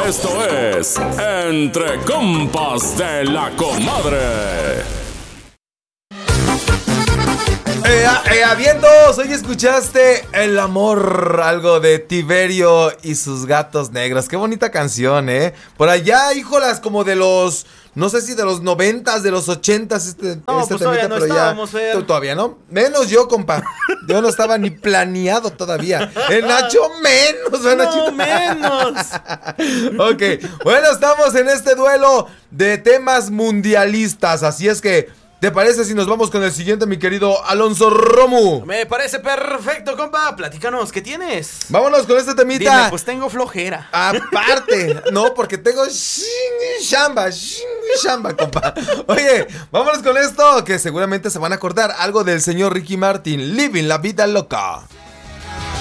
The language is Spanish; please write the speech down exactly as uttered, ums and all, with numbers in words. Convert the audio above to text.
Esto es Entre Compas de la Comadre. ¡Ea, ea, vientos! Hoy escuchaste El Amor, algo de Tiberio y sus gatos negros. Qué bonita canción, ¿eh? Por allá, híjolas, como de los... No sé si de los noventas, de los ochentas, este, No, este pues todavía no pero estábamos, Fer. Tú todavía, ¿no? Menos yo, compa. Yo no estaba ni planeado todavía. El Nacho menos, ¿eh, Nachito? No, menos. Ok, bueno, estamos en este duelo de temas mundialistas, así es que... ¿Te parece si nos vamos con el siguiente, mi querido Alonso Romu? Me parece perfecto, compa. Platícanos, ¿qué tienes? Vámonos con este temita. Dime, pues tengo flojera. Aparte, no, porque tengo shing shamba, shing shamba, compa. Oye, vámonos con esto, que seguramente se van a acordar algo del señor Ricky Martin, Living la Vida Loca.